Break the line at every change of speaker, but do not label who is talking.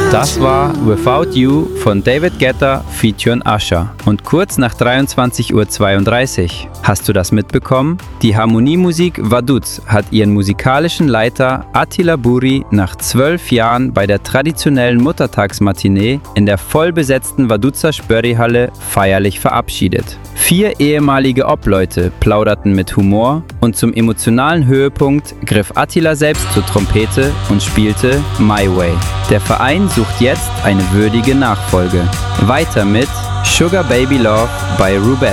Das war Without You von David Guetta featuring Usher. Und kurz nach 23:32 Uhr, hast du das mitbekommen? Die Harmoniemusik Vaduz hat ihren musikalischen Leiter Attila Buri nach 12 Jahren bei der traditionellen Muttertagsmatinee in der vollbesetzten Vaduzer Spörri-Halle feierlich verabschiedet. 4 ehemalige Obleute plauderten mit Humor und zum emotionalen Höhepunkt griff Attila selbst zur Trompete und spielte My Way. Der Verein sucht jetzt eine würdige Nachfolge. Weiter mit Sugar Baby Love bei Rubel.